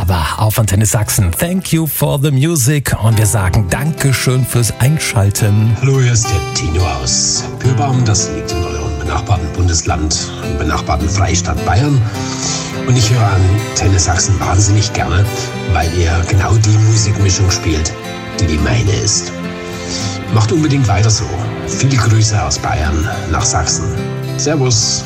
Lover auf Antenne Sachsen. Thank you for the music. Und wir sagen Dankeschön fürs Einschalten. Hallo, hier ist der Tino aus Pürbaum. Das liegt in eurem benachbarten Bundesland, im benachbarten Freistaat Bayern. Und ich höre Antenne Sachsen wahnsinnig gerne, weil ihr genau die Musikmischung spielt, die meine ist. Macht unbedingt weiter so. Viele Grüße aus Bayern nach Sachsen. Servus.